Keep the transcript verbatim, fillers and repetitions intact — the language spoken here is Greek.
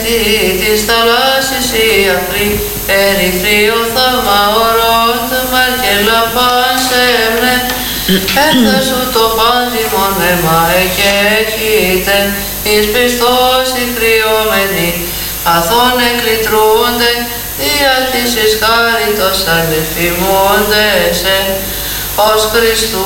τι της θαλάσσης η αφρή, ερυθρίο θαύμα ορότ, μαρκελα πάνσεμνε, έθα σου το πάντιμον αίμα εκέχειτε, εις πιστός η κρυόμενη, αθών εκλητρούνται, δια της εις χάριτος αλεφημούνται σε, ως Χριστού